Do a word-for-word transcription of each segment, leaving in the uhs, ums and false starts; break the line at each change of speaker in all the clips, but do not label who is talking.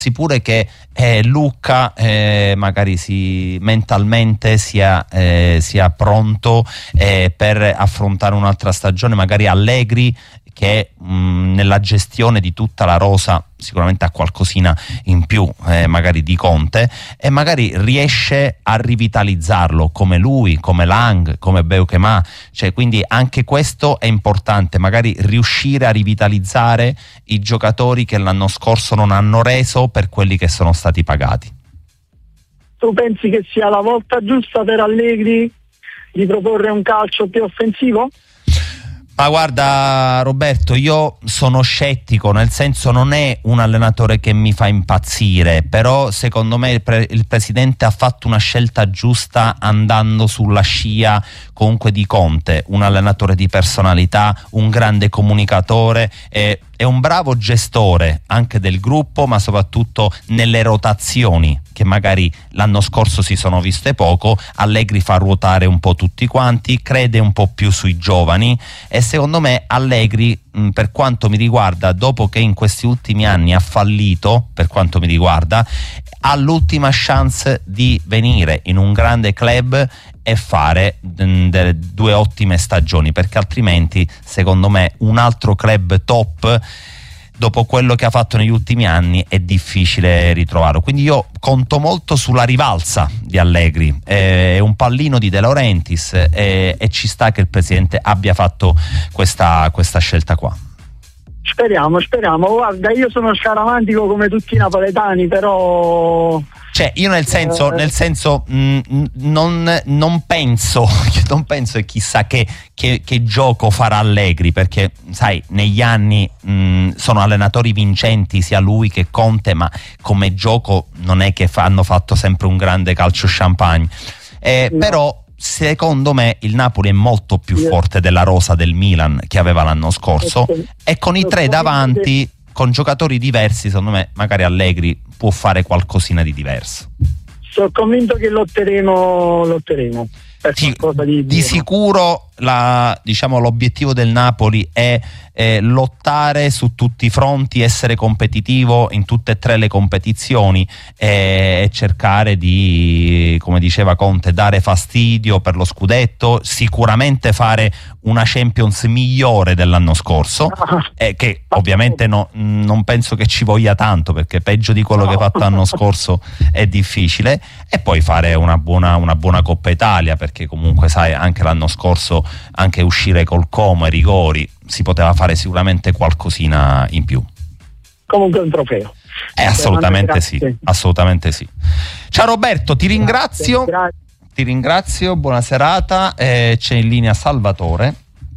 pure che eh, Lucca eh, magari si, mentalmente sia, eh, sia pronto eh, per affrontare un'altra stagione, magari Allegri che mh, nella gestione di tutta la rosa sicuramente ha qualcosina in più eh, magari di Conte, e magari riesce a rivitalizzarlo come lui, come Lang, come Beukema, cioè, quindi anche questo è importante, magari riuscire a rivitalizzare i giocatori che l'anno scorso non hanno reso per quelli che sono stati pagati.
Tu pensi che sia la volta giusta per Allegri di proporre un calcio più offensivo?
Ma guarda Roberto, io sono scettico, nel senso non è un allenatore che mi fa impazzire, però secondo me il, pre- il presidente ha fatto una scelta giusta andando sulla scia comunque di Conte, un allenatore di personalità, un grande comunicatore, eh, è un bravo gestore anche del gruppo, ma soprattutto nelle rotazioni che magari l'anno scorso si sono viste poco. Allegri fa ruotare un po' tutti quanti, crede un po' più sui giovani, e secondo me Allegri, mh, per quanto mi riguarda, dopo che in questi ultimi anni ha fallito, per quanto mi riguarda, ha l'ultima chance di venire in un grande club e fare mh, delle due ottime stagioni, perché altrimenti secondo me un altro club top dopo quello che ha fatto negli ultimi anni è difficile ritrovarlo. Quindi io conto molto sulla rivalsa di Allegri, è un pallino di De Laurentiis, e, e ci sta che il presidente abbia fatto questa, questa scelta qua.
Speriamo, speriamo. Guarda, io sono scaramantico come tutti i napoletani, però...
Cioè, io nel senso,
eh...
nel senso mh, non, non penso, non penso e chissà che, che, che gioco farà Allegri, perché sai, negli anni mh, sono allenatori vincenti sia lui che Conte, ma come gioco non è che fa, hanno fatto sempre un grande calcio champagne. Eh, no. Però secondo me il Napoli è molto più forte della rosa del Milan che aveva l'anno scorso, e con i tre davanti, con giocatori diversi, secondo me magari Allegri può fare qualcosina di diverso.
Sono convinto che lotteremo, lotteremo per
Sì,
qualcosa di,
di sicuro la, diciamo, l'obiettivo del Napoli è eh, lottare su tutti i fronti, essere competitivo in tutte e tre le competizioni e, e cercare di, come diceva Conte, dare fastidio per lo scudetto, sicuramente fare una Champions migliore dell'anno scorso, eh, che ovviamente no, non penso che ci voglia tanto, perché peggio di quello che ha fatto l'anno scorso è difficile, e poi fare una buona, una buona Coppa Italia, perché comunque sai, anche l'anno scorso anche uscire col Como ai rigori si poteva fare sicuramente qualcosina in più.
Comunque un trofeo.
Eh, assolutamente sì, assolutamente sì. Ciao Roberto, ti ringrazio.
Grazie, grazie.
Ti ringrazio, buona serata. Eh, c'è in linea Salvatore.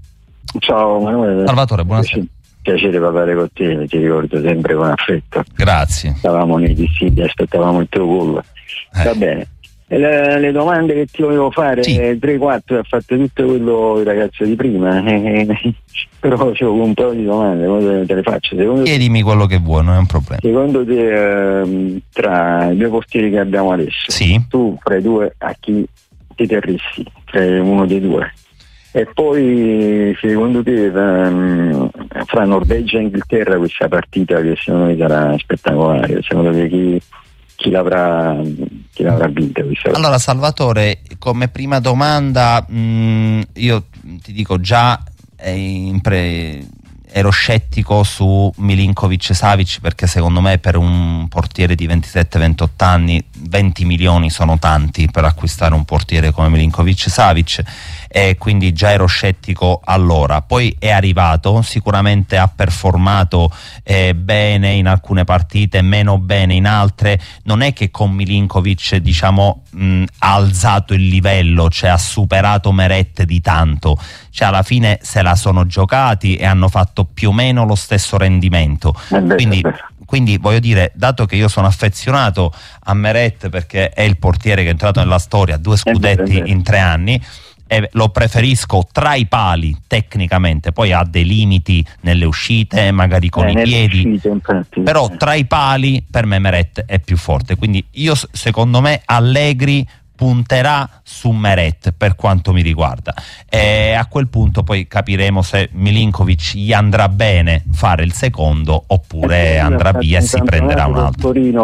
Ciao Manuele.
Salvatore, buonasera.
Piacere parlare con te, ti ricordo sempre con affetto.
Grazie.
Stavamo nei dissidi, aspettavamo il tuo gol.
Eh.
Va bene. Le, le domande che ti volevo fare,
sì.
tre quattro ha fatto tutto quello il ragazzo di prima, eh, eh, però c'ho un po' di domande, te le faccio. Secondo
Chiedimi
te,
quello che vuoi, non è un problema.
Secondo te, eh, tra i due portieri che abbiamo adesso,
sì.
tu fra i due a chi ti terresti, tra uno dei due? E poi secondo te um, fra Norvegia e Inghilterra questa partita che secondo me sarà spettacolare, secondo te chi, chi l'avrà chi l'avrà vinta questa partita?
Allora Salvatore, come prima domanda mh, io ti dico già in pre... ero scettico su Milinkovic-Savic, perché secondo me per un portiere di ventisette ventotto anni venti milioni sono tanti per acquistare un portiere come Milinkovic-Savic, e quindi già ero scettico allora. Poi è arrivato, sicuramente ha performato eh, bene in alcune partite, meno bene in altre. Non è che con Milinkovic diciamo mh, ha alzato il livello, cioè ha superato Meret di tanto, cioè alla fine se la sono giocati e hanno fatto più o meno lo stesso rendimento. Quindi, quindi voglio dire, dato che io sono affezionato a Meret perché è il portiere che è entrato nella storia, due scudetti in tre anni, e lo preferisco tra i pali tecnicamente, poi ha dei limiti nelle uscite, magari con eh, i piedi, uscite, infatti, però tra i pali per me Meret è più forte. Quindi io secondo me Allegri punterà su Meret per quanto mi riguarda, e a quel punto poi capiremo se Milinkovic gli andrà bene fare il secondo oppure andrà via e si prenderà un altro.